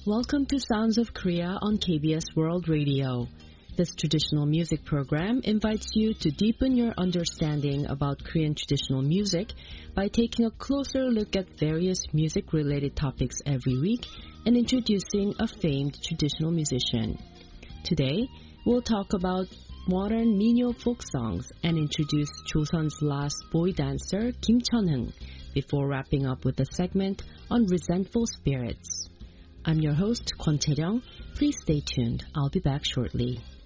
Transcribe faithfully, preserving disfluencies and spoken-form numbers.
Welcome to Sounds of Korea on K B S World Radio. This traditional music program invites you to deepen your understanding about Korean traditional music by taking a closer look at various music-related topics every week and introducing a famed traditional musician. Today, we'll talk about modern 민요 folk songs and introduce Joseon's last boy dancer, Kim Chun-heung, before wrapping up with a segment on resentful spirits. I'm your host, Kwon Chae-ryung. Please stay tuned. I'll be back shortly.